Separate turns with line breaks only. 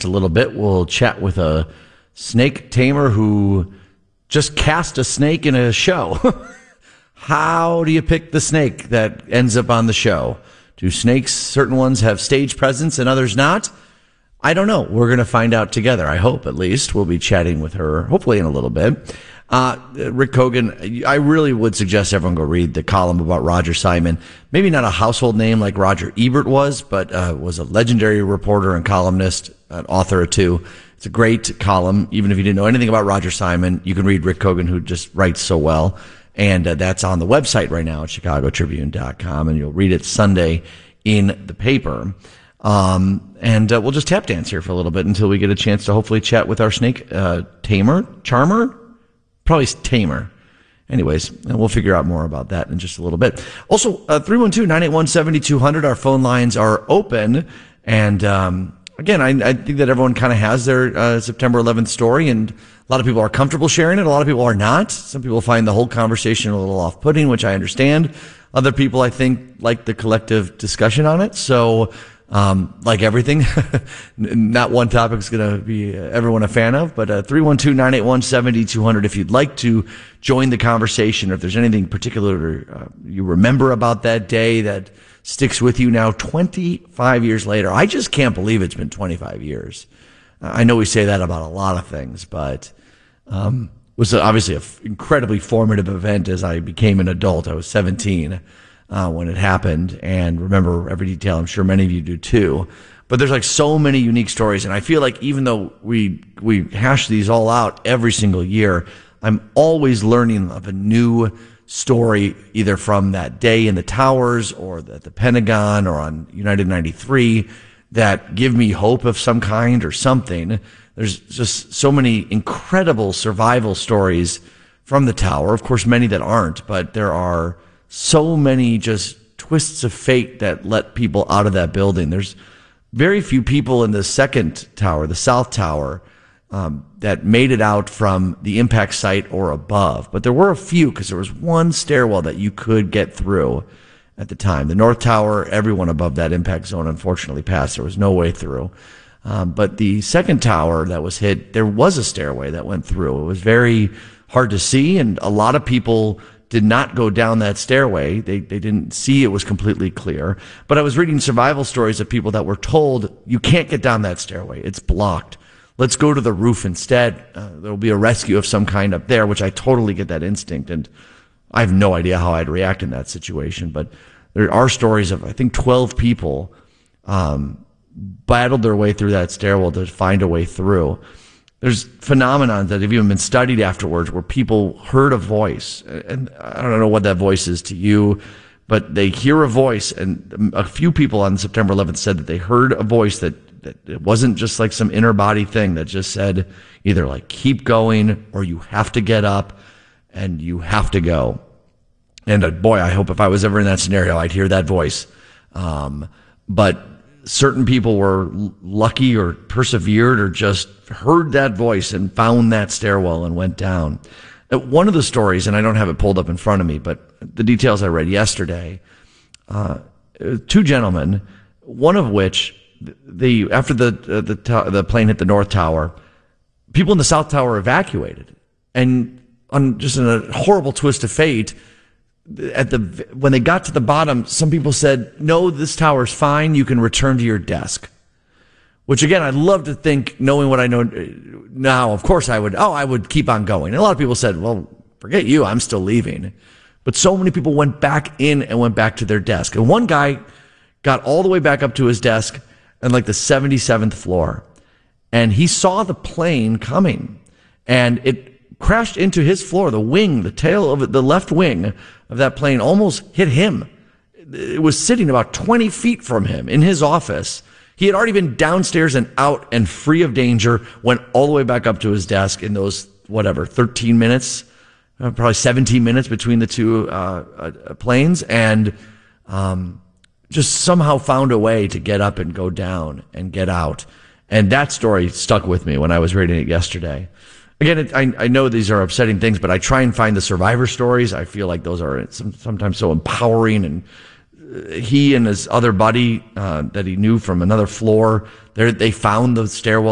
just a little bit, we'll chat with a snake tamer who just cast a snake in a show. How do you pick the snake that ends up on the show? Do snakes, certain ones have stage presence and others not? I don't know. We're going to find out together. I hope, at least. We'll be chatting with her, hopefully in a little bit. Rick Kogan, I really would suggest everyone go read the column about Roger Simon. Maybe not a household name like Roger Ebert was, but was a legendary reporter and columnist, an author too. It's a great column. Even if you didn't know anything about Roger Simon, you can read Rick Kogan, who just writes so well. And that's on the website right now at chicagotribune.com, and you'll read it Sunday in the paper. And we'll just tap dance here for a little bit until we get a chance to hopefully chat with our snake charmer? Probably tamer. Anyways, and we'll figure out more about that in just a little bit. Also, 312-981-7200, our phone lines are open. And again, I think that everyone kind of has their September 11th story, and a lot of people are comfortable sharing it. A lot of people are not. Some people find the whole conversation a little off-putting, which I understand. Other people, I think, like the collective discussion on it. So like everything, not one topic is going to be everyone a fan of, but 312-981-7200 if you'd like to join the conversation, or if there's anything particular you remember about that day that sticks with you now 25 years later. I just can't believe it's been 25 years. I know we say that about a lot of things, but was obviously an incredibly formative event as I became an adult. I was 17 when it happened, and remember every detail. I'm sure many of you do too. But there's like so many unique stories, and I feel like even though we hash these all out every single year, I'm always learning of a new story, either from that day in the towers or at the Pentagon or on United 93, that give me hope of some kind or something. There's just so many incredible survival stories from the tower. Of course, many that aren't, but there are so many just twists of fate that let people out of that building. There's very few people in the second tower, the South Tower, that made it out from the impact site or above. But there were a few, because there was one stairwell that you could get through at the time. The North Tower, everyone above that impact zone unfortunately passed. There was no way through. But the second tower that was hit, there was a stairway that went through. It was very hard to see, and a lot of people did not go down that stairway. They didn't see it was completely clear. But I was reading survival stories of people that were told, you can't get down that stairway. It's blocked. Let's go to the roof instead. There'll be a rescue of some kind up there, which I totally get that instinct. And I have no idea how I'd react in that situation. But there are stories of, I think, 12 people battled their way through that stairwell to find a way through. There's phenomenons that have even been studied afterwards where people heard a voice. And I don't know what that voice is to you, but they hear a voice. And a few people on September 11th said that they heard a voice that it wasn't just like some inner body thing that just said either like keep going or you have to get up and you have to go. And boy, I hope if I was ever in that scenario, I'd hear that voice. But certain people were lucky or persevered or just heard that voice and found that stairwell and went down. One of the stories, and I don't have it pulled up in front of me, but the details I read yesterday, two gentlemen, one of which, after the plane hit the North Tower, people in the South Tower evacuated. And on just in a horrible twist of fate, when they got to the bottom, some people said, no, this tower's fine. You can return to your desk. Which again, I'd love to think, knowing what I know now, of course I would keep on going. And a lot of people said, well, forget you, I'm still leaving. But so many people went back in and went back to their desk. And one guy got all the way back up to his desk on like the 77th floor. And he saw the plane coming. And it crashed into his floor. The wing, the tail of the left wing of that plane almost hit him. It was sitting about 20 feet from him in his office. He had already been downstairs and out and free of danger, went all the way back up to his desk in those, 13 minutes, probably 17 minutes between the two planes, and just somehow found a way to get up and go down and get out. And that story stuck with me when I was reading it yesterday. Again, I know these are upsetting things, but I try and find the survivor stories. I feel like those are sometimes so empowering. And he and his other buddy that he knew from another floor, they found the stairwell